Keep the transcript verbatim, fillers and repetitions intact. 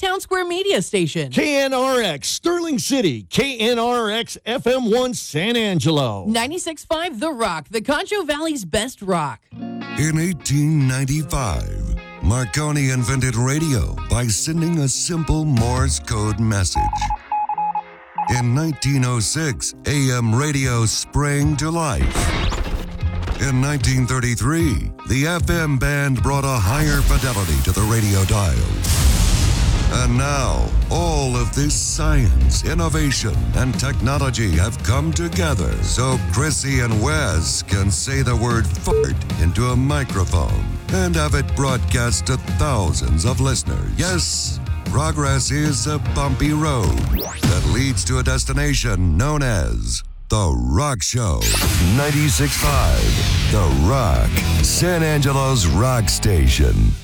Town Square Media Station. K N R X, Sterling City. K N R X F M one, San Angelo. ninety-six point five The Rock, the Concho Valley's best rock. In eighteen ninety-five, Marconi invented radio by sending a simple Morse code message. In nineteen oh six, A M radio sprang to life. In nineteen thirty-three, the F M band brought a higher fidelity to the radio dial. And now, all of this science, innovation, and technology have come together so Chrissy and Wes can say the word fart into a microphone and have it broadcast to thousands of listeners. Yes, progress is a bumpy road that leads to a destination known as The Rock Show. ninety-six point five The Rock, San Angelo's rock station.